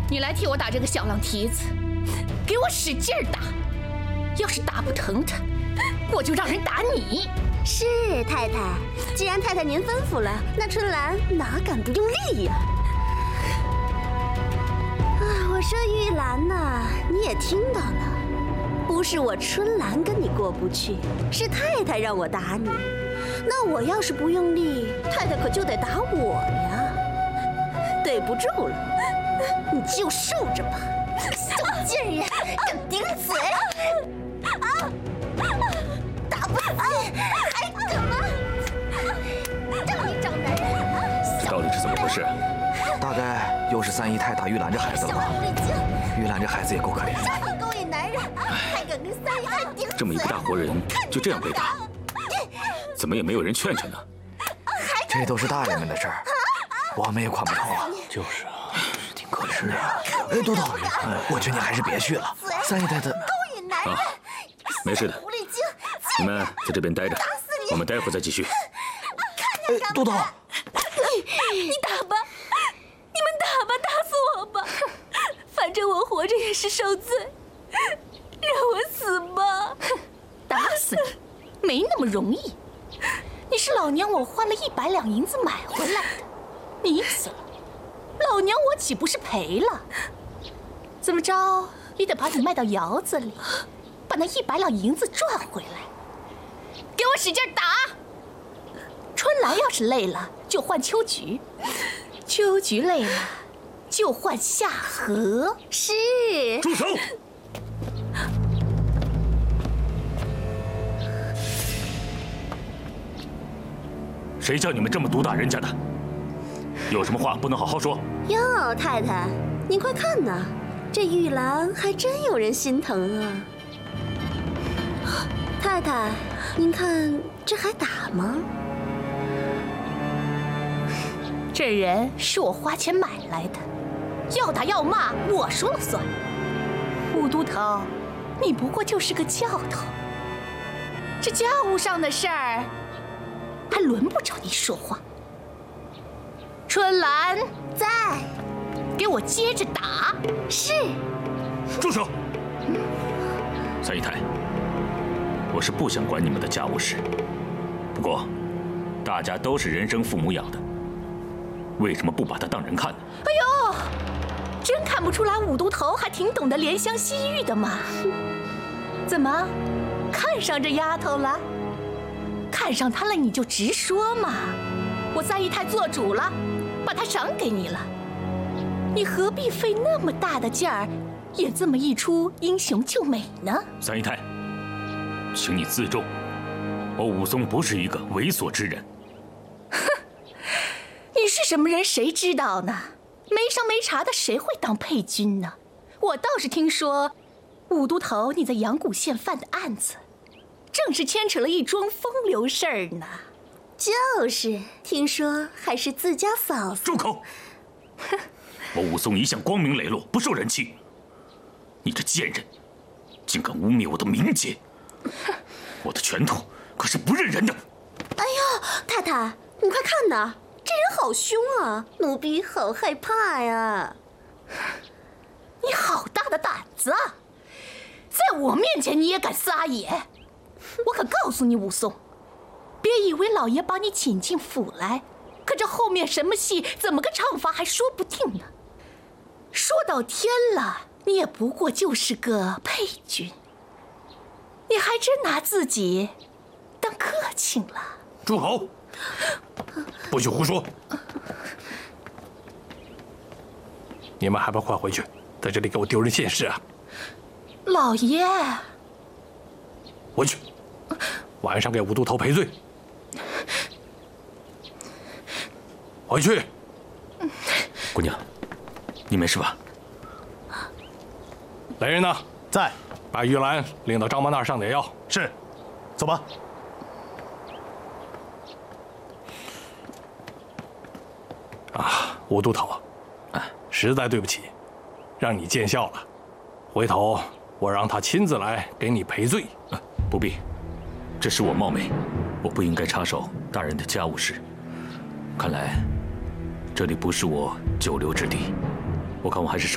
你来替我打这个小浪蹄子，给我使劲儿打。要是打不疼他，我就让人打你。 是太太，既然太太您吩咐了，那春兰哪敢不用力呀？我说玉兰呐，你也听到了，不是我春兰跟你过不去，是太太让我打你。那我要是不用力，太太可就得打我呀。对不住了，你就受着吧。小贱人，敢顶嘴！打不死，还敢吗？让你找男人！ 到底是怎么回事？ 大概又是三姨太打玉兰这孩子了吧？玉兰这孩子也够可怜的。 勾引男人，还敢跟三姨太顶嘴！ 这么一个大活人，就这样被打，怎么也没有人劝劝呢？ 这都是大人们的事儿，我们也管不着啊。 就是啊， 挺可怜的呀。哎，多多，我劝你还是别去了。三姨太太， 勾引男人， 没事的， 狐狸精， 你们在这边待着，我们待会儿再继续。 哎，多多， 你打吧，你们打吧，打死我吧，反正我活着也是受罪，让我死吧。 打死你没那么容易，你是老娘我花了100两银子买回来的，你死了，老娘我岂不是赔了？怎么着也得把你卖到窑子里，把那100两银子赚回来。给我使劲打！春兰要是累了，就换秋菊；秋菊累了，就换夏荷。 是。 住手！谁叫你们这么毒打人家的？有什么话不能好好说？ 哟，太太，您快看呐，这玉兰还真有人心疼啊！太太，您看这还打吗？ 这人是我花钱买来的，要打要骂我说了算。武都头，你不过就是个教头，这家务上的事儿还轮不着你说话。春兰在，给我接着打。 是。 住手！三姨太，我是不想管你们的家务事，不过大家都是人生父母养的，为什么不把他当人看呢？ 哎呦，真看不出来武都头还挺懂得怜香惜玉的嘛。怎么，看上这丫头了？看上她了你就直说嘛。我三姨太做主了，把她赏给你了，你何必费那么大的劲儿演这么一出英雄救美呢？ 三姨太，请你自重，我武松不是一个猥琐之人。 你是什么人谁知道呢？没商没茶的谁会当配军呢？我倒是听说武都头你在阳谷县犯的案子，正是牵扯了一桩风流事儿呢。 就是听说还是自家嫂子。 住口！我武松一向光明磊落，不受人欺。你这贱人，竟敢污蔑我的名节！我的拳头可是不认人的。 哎呦，太太，你快看呐，这人好凶啊，奴婢好害怕呀！ 你好大的胆子啊！在我面前你也敢撒野！我可告诉你，武松，别以为老爷把你请进府来，可这后面什么戏，怎么个唱法还说不定呢。说到天了，你也不过就是个配军，你还真拿自己当客卿了。 住口！不许胡说！你们还不快回去，在这里给我丢人现世啊！ 老爷， 回去，晚上给武都头赔罪。回去。 姑娘，你没事吧？ 来人呢？ 在。 把玉兰领到张妈那儿上点药。 是。走吧。 啊，武都头，实在对不起，让你见笑了。回头我让他亲自来给你赔罪。 不必，这是我冒昧，我不应该插手大人的家务事。看来这里不是我久留之地，我看我还是